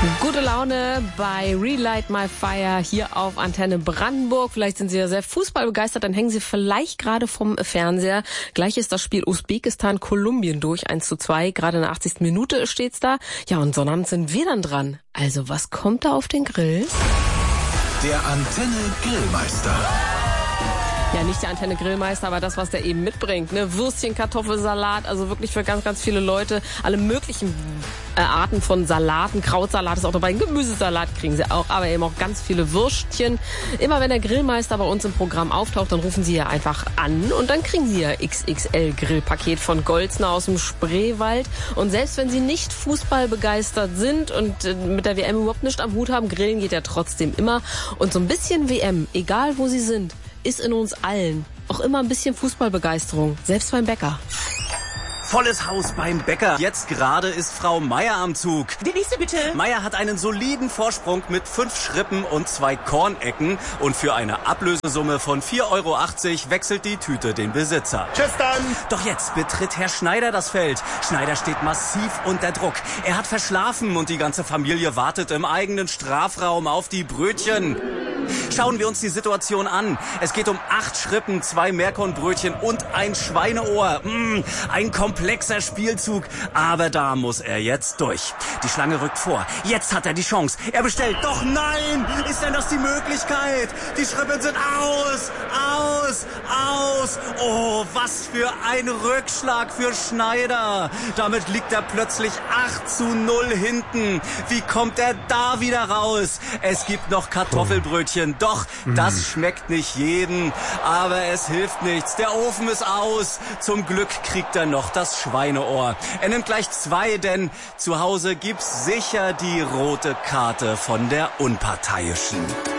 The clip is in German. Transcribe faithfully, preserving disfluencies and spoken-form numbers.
Gute Laune bei Relight My Fire hier auf Antenne Brandenburg. Vielleicht sind Sie ja sehr fußballbegeistert, dann hängen Sie vielleicht gerade vom Fernseher. Gleich ist das Spiel Usbekistan-Kolumbien durch, eins zu zwei. Gerade in der achtzigsten Minute steht's da. Ja, und Sonnabend sind wir dann dran. Also, was kommt da auf den Grill? Der Antenne Grillmeister. Ja, nicht der Antenne Grillmeister, aber das, was der eben mitbringt. Ne? Würstchen, Kartoffelsalat, also wirklich für ganz, ganz viele Leute. Alle möglichen äh, Arten von Salaten. Krautsalat ist auch dabei, Gemüsesalat kriegen sie auch, aber eben auch ganz viele Würstchen. Immer wenn der Grillmeister bei uns im Programm auftaucht, dann rufen Sie ja einfach an und dann kriegen Sie ja X X L-Grillpaket von Golzner aus dem Spreewald. Und selbst wenn Sie nicht Fußball begeistert sind und äh, mit der W M überhaupt nichts am Hut haben, grillen geht ja trotzdem immer. Und so ein bisschen W M, egal wo Sie sind, ist in uns allen auch immer ein bisschen Fußballbegeisterung, selbst beim Bäcker. Volles Haus beim Bäcker. Jetzt gerade ist Frau Meier am Zug. Die nächste bitte. Meier hat einen soliden Vorsprung mit fünf Schrippen und zwei Kornecken. Und für eine Ablösesumme von vier Euro achtzig wechselt die Tüte den Besitzer. Tschüss dann. Doch jetzt betritt Herr Schneider das Feld. Schneider steht massiv unter Druck. Er hat verschlafen und die ganze Familie wartet im eigenen Strafraum auf die Brötchen. Schauen wir uns die Situation an. Es geht um acht Schrippen, zwei Meerkornbrötchen und ein Schweineohr. Mmh, ein komplexer Spielzug, aber da muss er jetzt durch. Die Schlange rückt vor. Jetzt hat er die Chance. Er bestellt. Doch nein! Ist denn das die Möglichkeit? Die Schrippen sind aus! Aus! Aus! Oh, was für ein Rückschlag für Schneider. Damit liegt er plötzlich acht zu null hinten. Wie kommt er da wieder raus? Es gibt noch Kartoffelbrötchen. Doch, das schmeckt nicht jeden, aber es hilft nichts. Der Ofen ist aus. Zum Glück kriegt er noch das Schweineohr. Er nimmt gleich zwei, denn zu Hause gibt's sicher die rote Karte von der Unparteiischen.